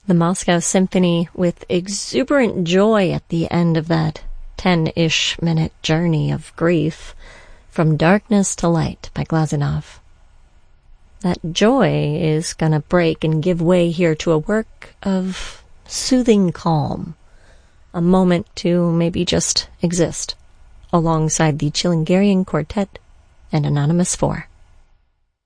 The Moscow Symphony with exuberant joy at the end of that 10-ish minute journey of grief, From Darkness to Light by Glazunov. That joy is gonna break and give way here to a work of soothing calm, a moment to maybe just exist alongside the Chilingarian Quartet and Anonymous 4.